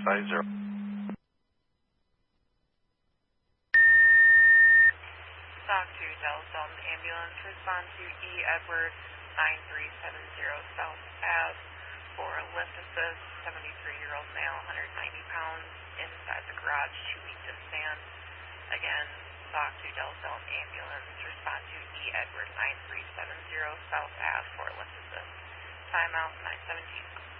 Stock 2 Dallas Dalton Ambulance, respond to E. Edward 9370 South Ave for lift assist, 73-year-old male, 190 pounds, inside the garage, 2 weeks to stand. Again, Stock 2 Dallas Dalton Ambulance, respond to E. Edward 9370 South Ave for lift assist. Timeout 917.